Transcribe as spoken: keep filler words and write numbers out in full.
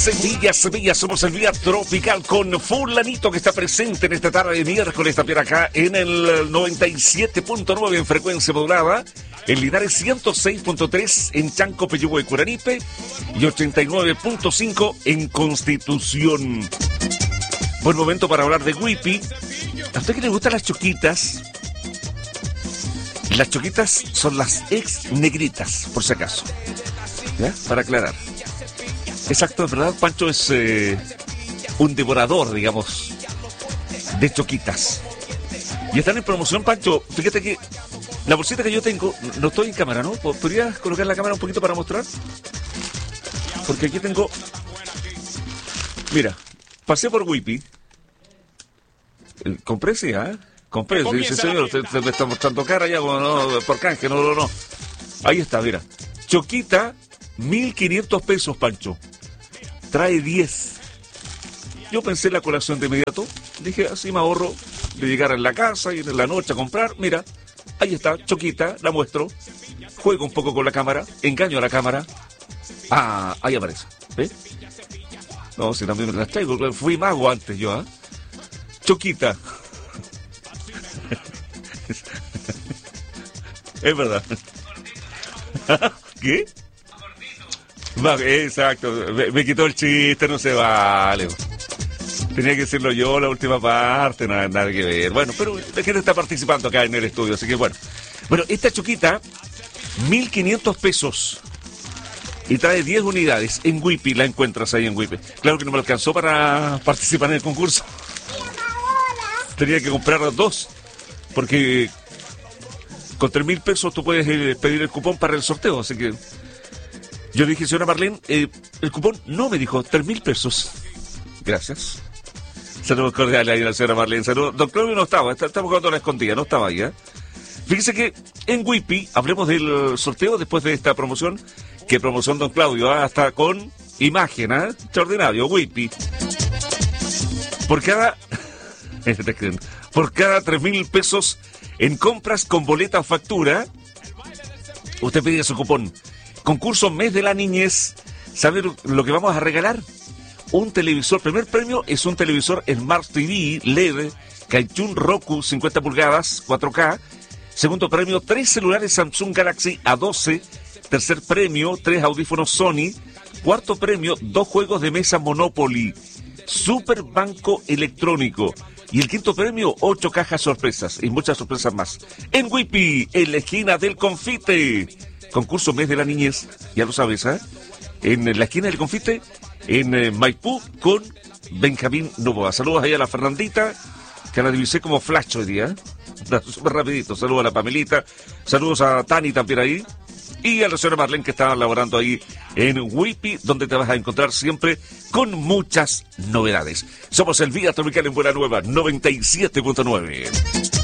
Sevilla, Sevilla, somos el Vía Tropical con Fulanito que está presente en esta tarde de miércoles también acá en el noventa y siete punto nueve en frecuencia modulada, en Linares ciento seis punto tres, en Chanco, Peyúgue y Curanipe y ochenta y nueve punto cinco en Constitución. Buen momento para hablar de Whippy. ¿A usted que le gustan las choquitas? Las choquitas son las ex negritas, por si acaso. ¿Ya? Para aclarar. Exacto, es verdad, Pancho es eh, un devorador, digamos, de choquitas. Y están en promoción, Pancho. Fíjate que la bolsita que yo tengo, no estoy en cámara, ¿no? ¿Podrías colocar la cámara un poquito para mostrar? Porque aquí tengo... Mira, pasé por Whippy. Compré, sí, ¿ah? ¿eh? Compré, sí, sí, señor. Usted me está mostrando cara ya, bueno, no, por canje, no, no, no. Ahí está, mira. Choquita, mil quinientos pesos, Pancho. Trae diez. Yo pensé en la colación de inmediato. Dije, así me ahorro de llegar a la casa y en la noche a comprar. Mira, ahí está, choquita, la muestro. Juego un poco con la cámara, engaño a la cámara. Ah, ahí aparece. ¿Ves? No, si también me las traigo. Fui mago antes yo, ¿ah? ¿eh? Choquita. Es verdad. ¿Qué? Exacto, me, me quitó el chiste, no se vale. Tenía que decirlo yo la última parte, nada, nada que ver. Bueno, pero la gente está participando acá en el estudio, así que bueno. Bueno, esta choquita, mil quinientos pesos. Y trae diez unidades. En Whippy la encuentras ahí en Whippy. Claro que no me alcanzó para participar en el concurso. Tenía que comprar dos. Porque con tres mil pesos tú puedes eh, pedir el cupón para el sorteo, así que... Yo dije, señora Marlene, eh, el cupón no me dijo, tres mil pesos. Gracias. Saludos cordiales ahí a la señora Marlene. Saludos. Don Claudio no estaba, está, estamos jugando a la escondida, no estaba ahí, ¿eh? Fíjese que en Whippy, hablemos del sorteo después de esta promoción, que promoción Don Claudio, ¿eh? Hasta con imagen, ¿eh? Extraordinario, Whippy. Por cada... por cada tres mil pesos en compras con boleta o factura, usted pide su cupón. Concurso Mes de la Niñez. ¿Sabe lo que vamos a regalar? Un televisor. Primer premio es un televisor Smart T V L E D Kaichun Roku cincuenta pulgadas cuatro K. Segundo premio, tres celulares Samsung Galaxy A doce. Tercer premio, tres audífonos Sony. Cuarto premio, dos juegos de mesa Monopoly. Super Banco Electrónico. Y el quinto premio, ocho cajas sorpresas y muchas sorpresas más. En Whippy, en la esquina del Confite. Concurso Mes de la Niñez, ya lo sabes, ¿eh? En la esquina del Confite, en eh, Maipú, con Benjamín Novoa. Saludos ahí a la Fernandita, que la divisé como flash hoy día, ¿eh? Súper rapidito. Saludos a la Pamelita, saludos a Tani también ahí, y a la señora Marlene que está laborando ahí en Whippy, donde te vas a encontrar siempre con muchas novedades. Somos el Vía Tropical en Buena Nueva, noventa y siete punto nueve.